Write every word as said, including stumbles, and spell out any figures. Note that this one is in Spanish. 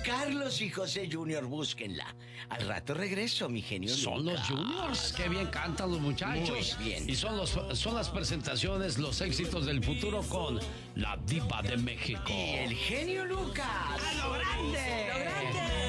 Carlos y José Junior, búsquenla. Al rato regreso, mi genio Son Lucas. los Juniors, qué bien cantan los muchachos. Muy bien. Y son, los, son las presentaciones, los éxitos del futuro con la Diva de México. Y el genio Lucas. ¡A lo grande! ¡A lo grande!